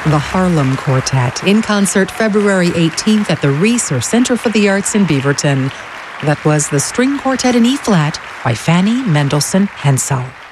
The Harlem Quartet, in concert February 18th at the Reser Center for the Arts in Beaverton. That was the String Quartet in E-flat by Fanny Mendelssohn Hensel.